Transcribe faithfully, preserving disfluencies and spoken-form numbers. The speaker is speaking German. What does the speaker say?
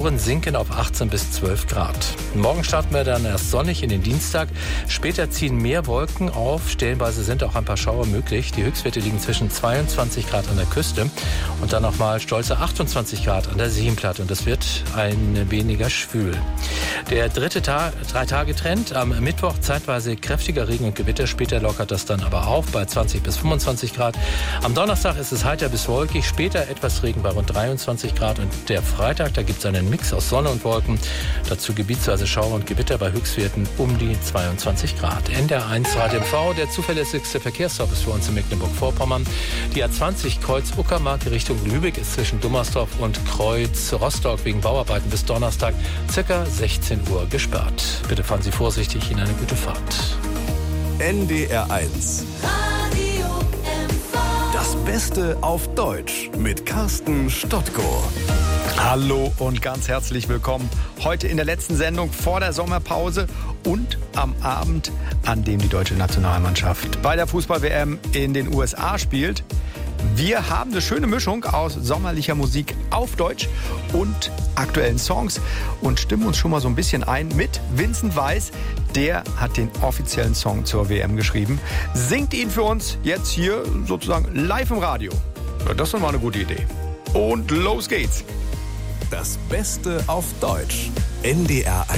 Temperaturen sinken auf achtzehn bis zwölf Grad. Morgen starten wir dann erst sonnig in den Dienstag. Später ziehen mehr Wolken auf. Stellenweise sind auch ein paar Schauer möglich. Die Höchstwerte liegen zwischen zweiundzwanzig Grad an der Küste und dann nochmal stolze achtundzwanzig Grad an der Seenplatte. Und das wird ein weniger schwül. Der dritte Tag, Drei-Tage-Trend. Am Mittwoch zeitweise kräftiger Regen und Gewitter. Später lockert das dann aber auf bei zwanzig bis fünfundzwanzig Grad. Am Donnerstag ist es heiter bis wolkig. Später etwas Regen bei rund dreiundzwanzig Grad. Und der Freitag, da gibt es einen Mix aus Sonne und Wolken. Dazu gebietsweise Schauer und Gewitter bei Höchstwerten um die zweiundzwanzig Grad. N D R eins Radio M V, der zuverlässigste Verkehrsservice für uns in Mecklenburg-Vorpommern. Die A zwanzig Kreuz Uckermark Richtung Lübeck ist zwischen Dummersdorf und Kreuz Rostock wegen Bauarbeiten bis Donnerstag ca. sechzehn Uhr gesperrt. Bitte fahren Sie vorsichtig, Ihnen eine gute Fahrt. N D R eins. Radio M V. Das Beste auf Deutsch mit Carsten Stottko. Hallo und ganz herzlich willkommen. Heute in der letzten Sendung vor der Sommerpause und am Abend, an dem die deutsche Nationalmannschaft bei der Fußball-W M in den U S A spielt. Wir haben eine schöne Mischung aus sommerlicher Musik auf Deutsch und aktuellen Songs und stimmen uns schon mal so ein bisschen ein mit Vincent Weiss. Der hat den offiziellen Song zur W M geschrieben. Singt ihn für uns jetzt hier sozusagen live im Radio. Ja, das ist doch mal eine gute Idee. Und los geht's. Das Beste auf Deutsch. N D R eins.